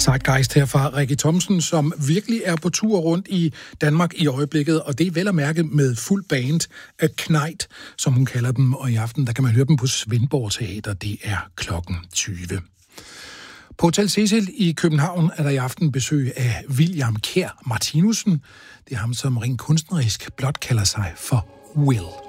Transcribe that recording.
Zeitgeist her fra Rikke Thomsen, som virkelig er på tur rundt i Danmark i øjeblikket, og det er vel at mærke med fuld band af Knight, som hun kalder dem, og i aften der kan man høre dem på Svendborg Teater, det er klokken 20. På Hotel Cecil i København er der i aften besøg af William Kjær Martinussen. Det er ham, som rent kunstnerisk blot kalder sig for Will.